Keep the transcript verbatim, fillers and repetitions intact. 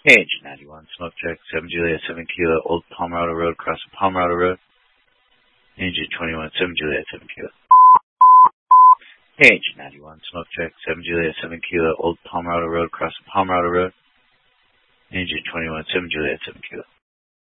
Hey, Engine ninety-one, smoke check, seven Juliet, seven Kilo, Old Palmerado Road, crossing Palmerado Road. Engine twenty-one, seven Juliet, seven Kilo. Hey, Engine ninety-one, smoke check, seven Juliet, seven Kilo, Old Palmerado Road, crossing Palmerado Road. Engine twenty-one, seven Juliet, seven Kilo.